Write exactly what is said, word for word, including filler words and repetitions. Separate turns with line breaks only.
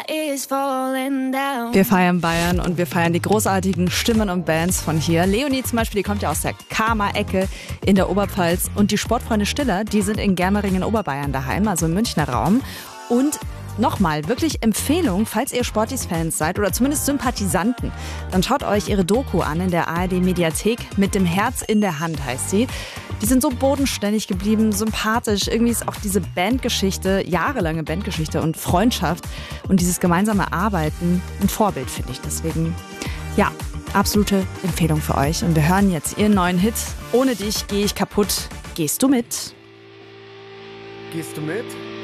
Wir feiern Bayern und wir feiern die großartigen Stimmen und Bands von hier. Leonie zum Beispiel, die kommt ja aus der Kama-Ecke in der Oberpfalz. Und die Sportfreunde Stiller, die sind in Germering in Oberbayern daheim, also im Münchner Raum. Und nochmal, wirklich Empfehlung, falls ihr Sportis-Fans seid oder zumindest Sympathisanten, dann schaut euch ihre Doku an in der A R D-Mediathek. Mit dem Herz in der Hand heißt sie. Die sind so bodenständig geblieben, sympathisch. Irgendwie ist auch diese Bandgeschichte, jahrelange Bandgeschichte und Freundschaft und dieses gemeinsame Arbeiten ein Vorbild, finde ich. Deswegen, ja, absolute Empfehlung für euch. Und wir hören jetzt ihren neuen Hit. Ohne dich gehe ich kaputt. Gehst du mit?
Gehst du mit?